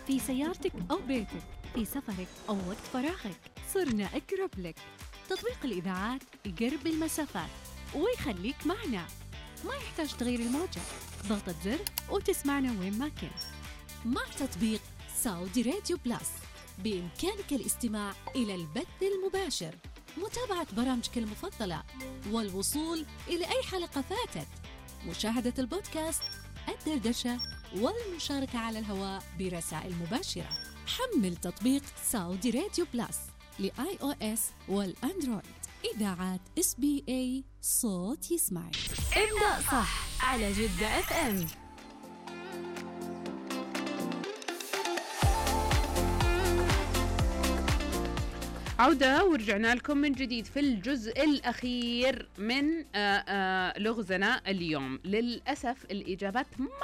في سيارتك أو بيتك، في سفرك أو وقت فراغك، صرنا أقرب لك. تطبيق الإذاعات يقرب المسافات ويخليك معنا، ما يحتاج تغير الموجة، ضغطة زر وتسمعنا وين ما كنت. مع تطبيق سعودي راديو بلس بإمكانك الاستماع إلى البث المباشر، متابعة برامجك المفضلة، والوصول إلى أي حلقة فاتت، مشاهدة البودكاست، الدردشة، والمشاركة على الهواء برسائل مباشرة. حمل تطبيق سعودي راديو بلس لآي أو إس والأندرويد. إذاعات SBA، صوت يسمعك. ابدأ صح على جدة FM. عودة ورجعنا لكم من جديد في الجزء الأخير من لغزنا اليوم. للأسف الإجابات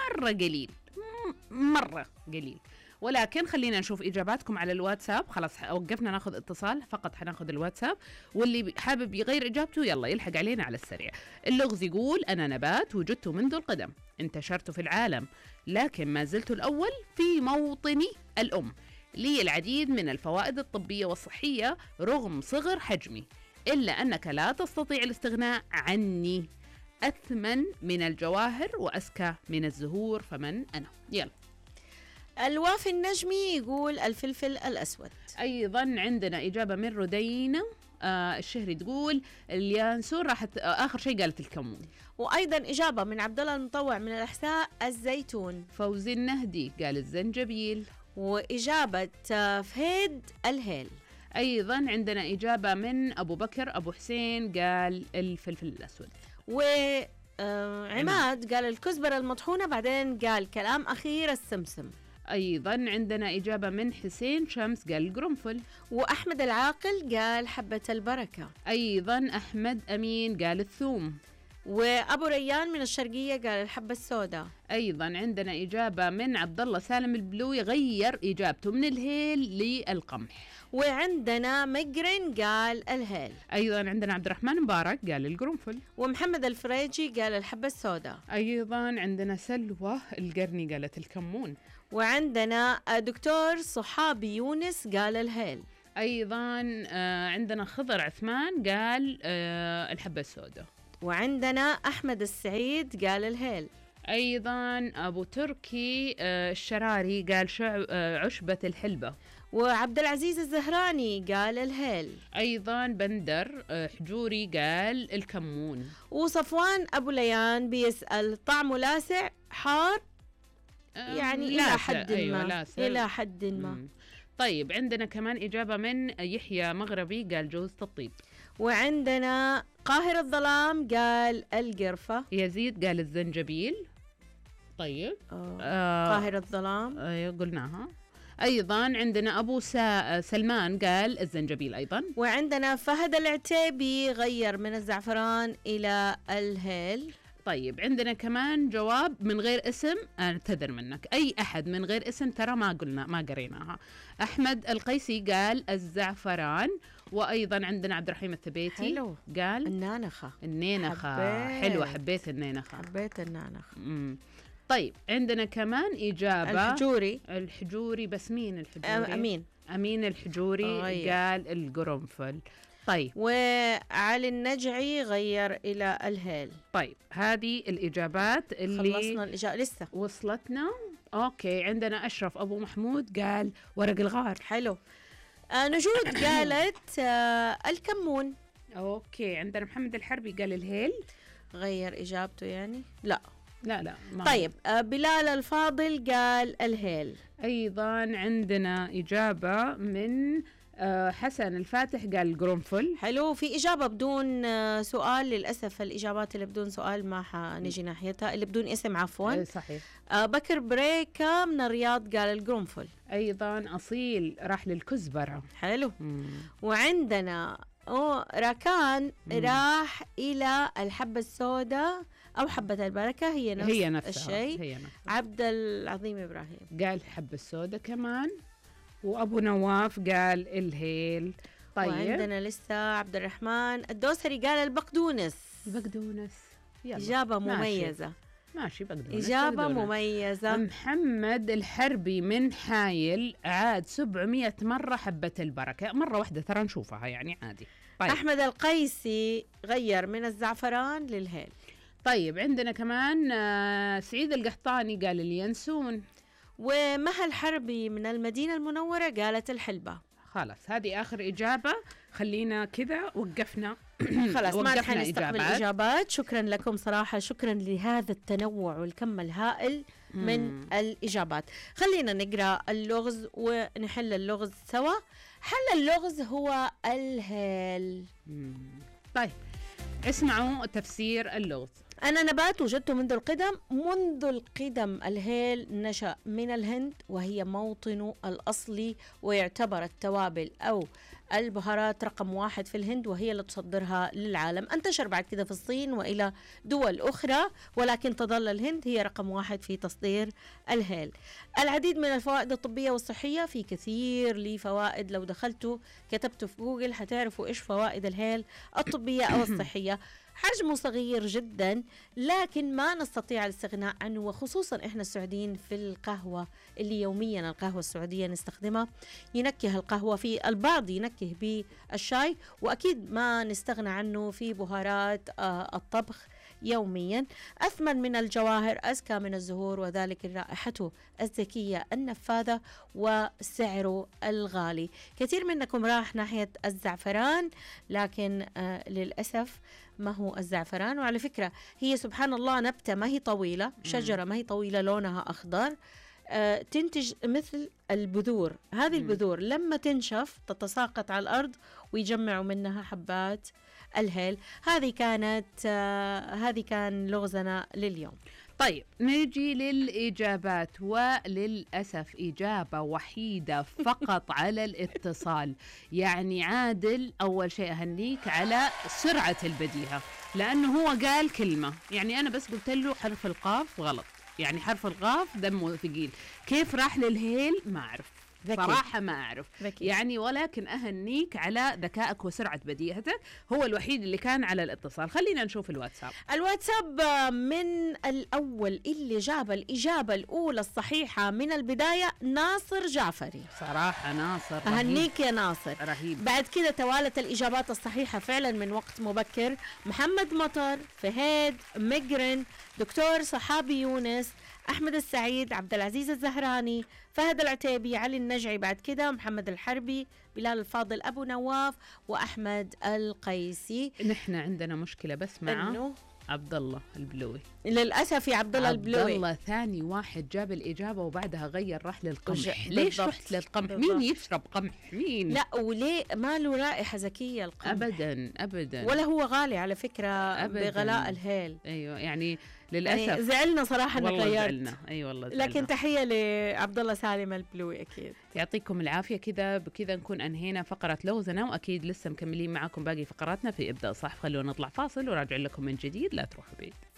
مرة قليل، ولكن خلينا نشوف إجاباتكم على الواتساب. خلاص وقفنا ناخذ اتصال، فقط حناخذ الواتساب، واللي حابب يغير إجابته يلا يلحق علينا على السريع. اللغز يقول: أنا نبات وجدت منذ القدم، انتشرت في العالم، لكن ما زلت الأول في موطني الأم، لي العديد من الفوائد الطبية والصحية رغم صغر حجمي، إلا أنك لا تستطيع الاستغناء عني، أثمن من الجواهر وأزكى من الزهور، فمن أنا؟ يلا. الوافي النجمي يقول الفلفل الأسود. أيضا عندنا إجابة من ردينا الشهري تقول اليانسون، راحت آخر شيء قالت الكمون. وأيضا إجابة من عبد الله المطوع من الأحساء الزيتون. فوزي النهدي قال الزنجبيل. وإجابة فهيد الهيل. أيضا عندنا إجابة من أبو بكر أبو حسين قال الفلفل الأسود. وعماد قال الكزبرة المطحونة، بعدين قال كلام أخير السمسم. أيضا عندنا إجابة من حسين شمس قال القرنفل. وأحمد العاقل قال حبة البركة. أيضا أحمد أمين قال الثوم. وأبو ريان من الشرقية قال الحبة السوداء. أيضا عندنا إجابة من عبد الله سالم البلوي، غير إجابته من الهيل للقمح. وعندنا مقرن قال الهيل. أيضا عندنا عبد الرحمن مبارك قال القرنفل. ومحمد الفريجي قال الحبة السوداء. أيضا عندنا سلوى القرني قالت الكمون. وعندنا دكتور صحابي يونس قال الهيل. أيضا عندنا خضر عثمان قال الحبة السوداء. وعندنا أحمد السعيد قال الهيل. أيضا أبو تركي الشراري قال عشبة الحلبة. وعبد العزيز الزهراني قال الهيل. أيضا بندر حجوري قال الكمون. وصفوان أبو ليان بيسأل طعمه لاسع حار، يعني إلى حد ما. أيوة إلى حد ما. طيب عندنا كمان إجابة من يحيى مغربي قال جوزة الطيب. وعندنا قاهر الظلام قال القرفة. يزيد قال الزنجبيل. طيب قاهر الظلام قلناها. أيضا عندنا أبو سلمان قال الزنجبيل أيضا. وعندنا فهد العتيبي غير من الزعفران إلى الهيل. طيب عندنا كمان جواب من غير اسم، أعتذر منك أي أحد من غير اسم، ترى ما قريناها. أحمد القيسي قال الزعفران. وأيضا عندنا عبد الرحيم الثبيتي حلو. قال النينخة. حلوة، حبيت النينخة. طيب عندنا كمان إجابة الحجوري بس مين الحجوري؟ أمين الحجوري قال القرنفل. طيب وعلي النجعي غير إلى الهيل. طيب هذه الإجابات اللي خلصنا الإجابة لسه وصلتنا. أوكي عندنا أشرف أبو محمود قال ورق الغار. حلو. نجود قالت الكمون. أوكي عندنا محمد الحربي قال الهيل، غير إجابته يعني لا طيب بلال الفاضل قال الهيل. أيضا عندنا إجابة من حسن الفاتح قال القرنفل. حلو. في إجابة بدون سؤال، للأسف الإجابات اللي بدون سؤال ما حنيجي ناحيتها، اللي بدون اسم عفوا. صحيح. بكر بريكا من الرياض قال القرنفل. أيضا أصيل راح للكزبرة. حلو. وعندنا راكان راح إلى الحبة السوداء أو حبة البركة، هي نفس الشيء. عبد العظيم إبراهيم قال حبة السوداء كمان. وأبو نواف قال الهيل. طيب وعندنا لسه عبد الرحمن الدوسري قال البقدونس. يلا. إجابة مميزة. ماشي بقدونس. إجابة بقدونس. مميزة. محمد الحربي من حايل عاد 700 مرة حبة البركة، مرة واحدة ترى نشوفها يعني عادي. طيب. أحمد القيسي غير من الزعفران للهيل. طيب عندنا كمان سعيد القحطاني قال اليانسون. ومها الحربي من المدينة المنورة قالت الحلبة. خلاص هذه آخر إجابة، خلينا كذا وقفنا. خلاص ما رح وقفنا نستقبل إجابات. شكرا لكم صراحة، شكرا لهذا التنوع والكم الهائل من الإجابات. خلينا نقرأ اللغز ونحل اللغز سوا. حل اللغز هو الهيل. طيب اسمعوا تفسير اللغز. أنا نبات وجدته منذ القدم. الهيل نشأ من الهند وهي موطنه الأصلي، ويعتبر التوابل أو البهارات رقم 1 في الهند، وهي اللي تصدرها للعالم. انتشر بعد كده في الصين وإلى دول أخرى، ولكن تظل الهند هي رقم 1 في تصدير الهيل. العديد من الفوائد الطبية والصحية، في كثير لفوائد، لو دخلتوا كتبتوا في جوجل هتعرفوا إيش فوائد الهيل الطبية أو الصحية. حجمه صغير جدا لكن ما نستطيع الاستغناء عنه، وخصوصا احنا السعوديين في القهوة اللي يوميا القهوة السعودية نستخدمها. ينكه القهوة، في البعض ينكه بالشاي، وأكيد ما نستغنى عنه في بهارات الطبخ يوميا. أثمن من الجواهر، أزكى من الزهور، وذلك رائحته الزكية النفاذة وسعره الغالي. كثير منكم راح ناحية الزعفران، لكن للأسف ما هو الزعفران. وعلى فكرة هي سبحان الله نبتة ما هي طويلة، شجرة ما هي طويلة، لونها أخضر، تنتج مثل البذور. هذه البذور لما تنشف تتساقط على الأرض ويجمعوا منها حبات الهيل. هذه كان لغزنا لليوم. طيب نجي للإجابات، وللأسف إجابة وحيدة فقط على الاتصال. يعني عادل أول شيء أهنيك على سرعة البديهة، لأنه هو قال كلمة، يعني أنا بس قلت له حرف القاف غلط، يعني حرف القاف دمه ثقيل. كيف راح للهيل ما أعرف صراحة، ما أعرف يعني، ولكن أهنيك على ذكائك وسرعة بديهتك. هو الوحيد اللي كان على الاتصال. خلينا نشوف الواتساب. من الأول اللي جاب الإجابة الأولى الصحيحة من البداية ناصر جعفري. صراحة ناصر رهيب. أهنيك يا ناصر. رهيب. بعد كده توالت الإجابات الصحيحة فعلا من وقت مبكر. محمد مطر، فهد، مجرن، دكتور صحابي يونس، أحمد السعيد، عبد العزيز الزهراني، فهد العتيبي، علي النجعي، بعد كده محمد الحربي، بلال الفاضل، أبو نواف، وأحمد القيسي. نحن عندنا مشكلة بس مع عبد الله البلوي. للأسف يا عبد الله البلوي. عبد الله ثاني واحد جاب الإجابة وبعدها غير، راح للقمح. ليش بالضبط. رحت للقمح؟ بالضبط. مين يشرب قمح؟ مين؟ لا، وليه ما له رائحة زكية القمح أبدا أبدا، ولا هو غالي على فكرة أبداً. بغلاء الهيل. أيوة يعني للأسف يعني زعلنا صراحة انك غيرت. زعلنا. أي والله زعلنا. لكن تحية لعبد الله سالم البلوي أكيد. يعطيكم العافية. كذا بكذا نكون أنهينا فقرة لغزنا، وأكيد لسه مكملين معاكم باقي فقراتنا في إبدأ صح. خلونا نطلع فاصل وراجع لكم من جديد، لا تروحوا بعيد.